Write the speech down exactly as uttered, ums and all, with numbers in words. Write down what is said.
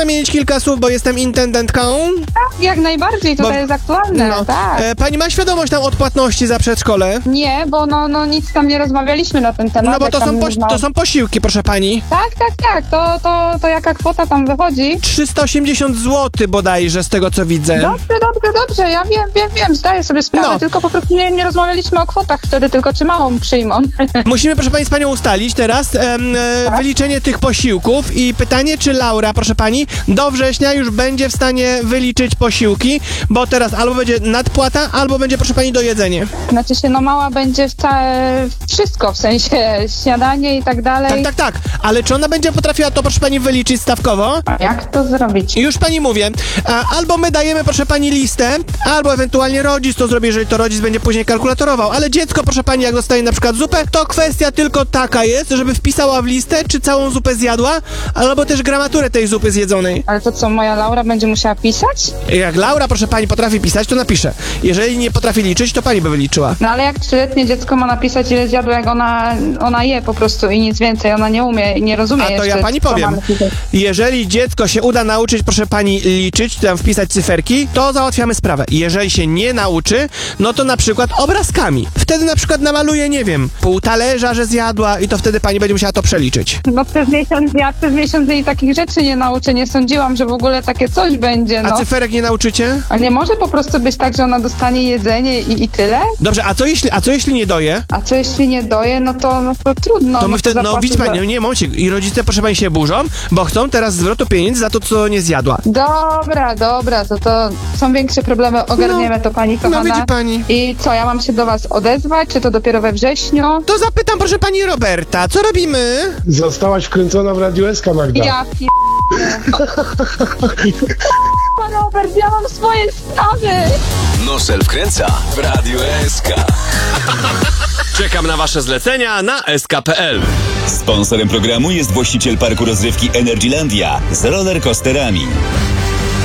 zamienić kilka słów, bo jestem intendentką? Tak, jak najbardziej, to Bo- jest aktualne, No. tak. E, pani ma świadomość tam odpłatności za przedszkole? Nie, bo no, no nic tam nie rozmawialiśmy na ten temat. No bo jak to tam są, poś- rozmawia- to są posiłki, proszę pani. Tak, tak, tak, to, to, to jaka kwota tam wychodzi? trzysta osiemdziesiąt złotych bodajże, z tego co widzę. Dobrze, dobrze, dobrze, ja wiem, wiem, wiem, zdaję sobie sprawę, No. tylko po prostu nie, nie rozmawialiśmy o kwotach wtedy, tylko czy małą przyjmą. Musimy, proszę pani, z panią ustalić teraz em, e, Tak. wyliczenie tych posiłków i pytanie, czy Laura, proszę pani, do września już będzie w stanie wyliczyć posiłki, bo teraz albo będzie nadpłata, albo będzie, proszę pani, dojedzenie. Znaczy się, no mała będzie w całe, wszystko, w sensie śniadanie i tak dalej. Tak, tak, tak, ale czy ona będzie potrafiła to, proszę pani, wyliczyć stawkowo? Jak to zrobić? Już pani mówię, a, albo my dajemy, proszę pani, listę, albo ewentualnie rodzic to zrobi, jeżeli to rodzic będzie później kalkulatorował, ale dziecko, proszę pani, jak dostaje na przykład zupę, to kwestia tylko taka jest, żeby wpisała w listę, czy całą zupę zjadła, albo też gramaturę tej zupy zjedzonej. Ale to co, moja Laura będzie musiała pisać? Jak Laura, proszę pani, potrafi pisać, to napisze. Jeżeli nie potrafi liczyć, to pani by wyliczyła. No ale jak trzyletnie dziecko ma napisać, ile zjadło, jak ona, ona je po prostu i nic więcej, ona nie umie i nie rozumie A to jeszcze, ja pani co powiem. mamy pisać. Jeżeli dziecko się uda nauczyć, proszę pani, liczyć, tam wpisać cyferki, to załatwiamy sprawę. Jeżeli się nie nauczy, no to na przykład obrazkami. Wtedy na przykład namaluje, nie wiem, pół talerza, że zjadła i to wtedy pani będzie musiała to przeliczyć. No przez miesiąc, ja przez miesiąc jej takich rzeczy nie nauczę, nie sądziłam, że w ogóle takie coś będzie, A no. cyferek nie nauczycie? A nie może po prostu być tak, że ona dostanie jedzenie i, i tyle? Dobrze, a co jeśli, a co jeśli nie doje? A co jeśli nie doje, no to, no to trudno. To my no wtedy, no zapłacę widzi za- pani, nie, nie momencik. I rodzice, proszę pani, się burzą, bo chcą teraz zwrotu pieniędzy za to, co nie zjadła. Dobra, dobra, to to są większe problemy, ogarniemy to pani kochana. No widzi pani. I co, ja mam się do was odezwać, czy to dopiero we wrześniu? To zapytam, proszę pani Roberta, co robimy? Zostałaś wkręcona w Radio S K, Magda. Ja pi... Pan Robert, ja mam swoje sprawy! Nosel wkręca w Radiu S K. Czekam na wasze zlecenia na S K kropka P L. Sponsorem programu jest właściciel parku rozrywki Energylandia z rollercoasterami.